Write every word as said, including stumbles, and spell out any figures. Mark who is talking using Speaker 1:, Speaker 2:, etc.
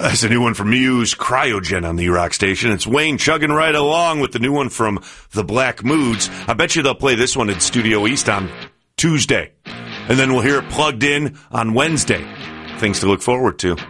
Speaker 1: That's a new one from Muse, Cryogen on the Rock Station. It's Wayne chugging right along with the new one from the Black Moods. I bet you they'll play this one at Studio East on Tuesday. And then we'll hear it plugged in on Wednesday. Things to look forward to.